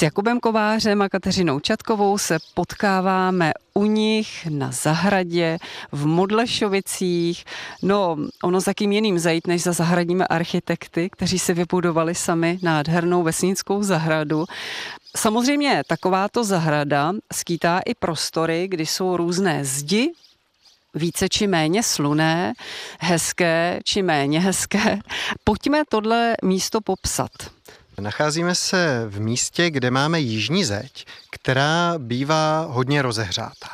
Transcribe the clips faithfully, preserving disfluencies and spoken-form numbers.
S Jakubem Kovářem a Kateřinou Čatkovou se potkáváme u nich na zahradě v Modlešovicích. No, ono za kým jiným zajít, než za zahradními architekty, kteří si vybudovali sami nádhernou vesnickou zahradu. Samozřejmě takováto zahrada skýtá i prostory, kdy jsou různé zdi, více či méně slunné, hezké či méně hezké. Pojďme tohle místo popsat. Nacházíme se v místě, kde máme jižní zeď, která bývá hodně rozehřátá.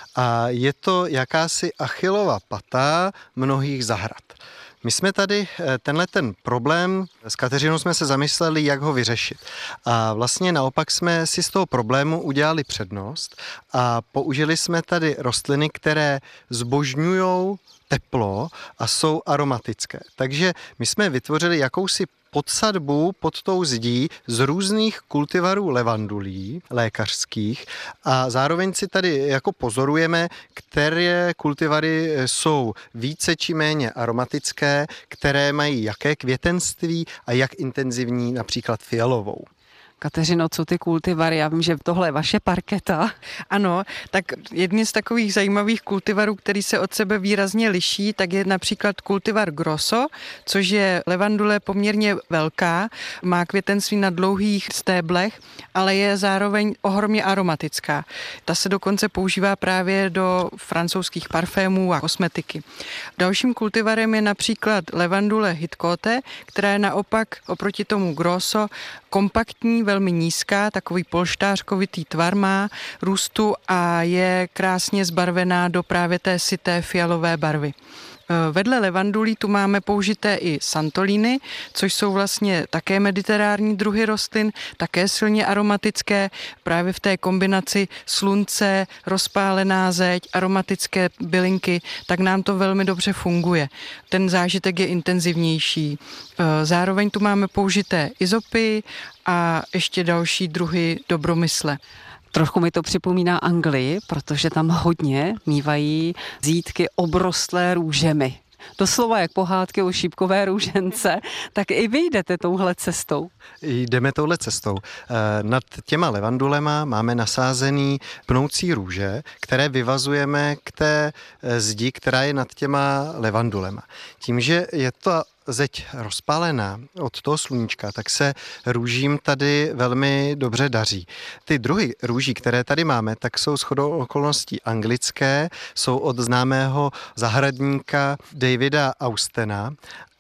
A je to jakási Achillova pata mnohých zahrad. My jsme tady tenhle ten problém, s Kateřinou jsme se zamysleli, jak ho vyřešit. A vlastně naopak jsme si z toho problému udělali přednost a použili jsme tady rostliny, které zbožňují teplo a jsou aromatické. Takže my jsme vytvořili jakousi podsadbu pod tou zdí z různých kultivarů levandulí lékařských a zároveň si tady jako pozorujeme, které kultivary jsou více či méně aromatické, které mají jaké květenství a jak intenzivní například fialovou. Kateřino, co ty kultivary? Já vím, že tohle je vaše parketa. Ano, tak jedný z takových zajímavých kultivarů, který se od sebe výrazně liší, tak je například kultivar Grosso, což je levandule poměrně velká, má květenství na dlouhých stéblech, ale je zároveň ohromně aromatická. Ta se dokonce používá právě do francouzských parfémů a kosmetiky. Dalším kultivarem je například levandule Hitkote, která je naopak oproti tomu Grosso kompaktní, velmi nízká, takový polštářkovitý tvar má růstu a je krásně zbarvená do právě té syté fialové barvy. Vedle levandulí tu máme použité i santolíny, což jsou vlastně také mediterální druhy rostlin, také silně aromatické, právě v té kombinaci slunce, rozpálená zeď, aromatické bylinky, tak nám to velmi dobře funguje. Ten zážitek je intenzivnější. Zároveň tu máme použité izopy a ještě další druhy dobromysle. Trošku mi to připomíná Anglii, protože tam hodně mívají zítky obrostlé růžemi. Doslova jak pohádky o šípkové růžence, tak i vy jdete touhle cestou. Jdeme touhle cestou. Nad těma levandulema máme nasázený pnoucí růže, které vyvazujeme k té zdi, která je nad těma levandulema. Tím, že je to zeď rozpálená od toho sluníčka, tak se růžím tady velmi dobře daří. Ty druhy růží, které tady máme, tak jsou shodou okolností anglické, jsou od známého zahradníka Davida Austena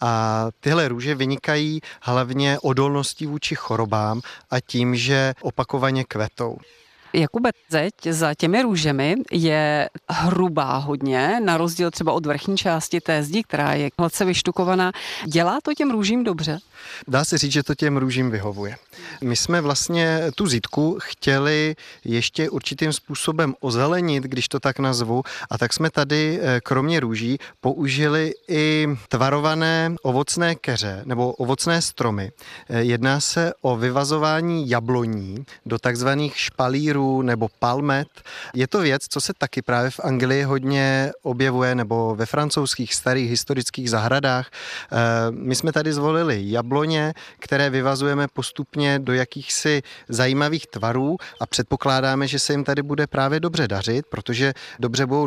a tyhle růže vynikají hlavně odolností vůči chorobám a tím, že opakovaně kvetou. Jakube, zeď za těmi růžemi je hrubá hodně, na rozdíl třeba od vrchní části té zdi, která je hladce vyštukovaná. Dělá to těm růžím dobře? Dá se říct, že to těm růžím vyhovuje. My jsme vlastně tu zítku chtěli ještě určitým způsobem ozelenit, když to tak nazvu, a tak jsme tady kromě růží použili i tvarované ovocné keře nebo ovocné stromy. Jedná se o vyvazování jabloní do takzvaných špalírů nebo palmet. Je to věc, co se taky právě v Anglii hodně objevuje nebo ve francouzských starých historických zahradách. My jsme tady zvolili jabloně, které vyvazujeme postupně do jakýchsi zajímavých tvarů a předpokládáme, že se jim tady bude právě dobře dařit, protože dobře budou